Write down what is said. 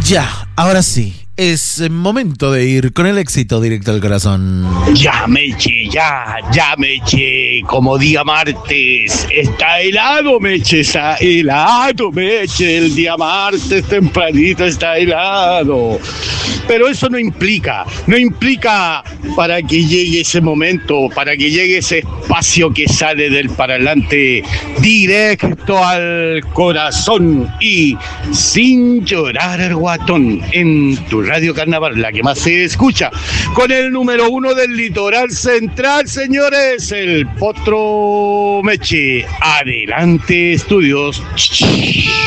Ya, ahora sí. Es momento de ir con el éxito directo al corazón. Ya me eché, como día martes. Está helado, Meche, está helado, Meche. El día martes tempranito está helado. Pero eso no implica para que llegue ese momento, para que llegue ese espacio que sale del parlante directo al corazón y sin llorar el guatón en tu Radio Carnaval, la que más se escucha, con el número 1 del litoral central, señores, el Potro Meche. Adelante, estudios.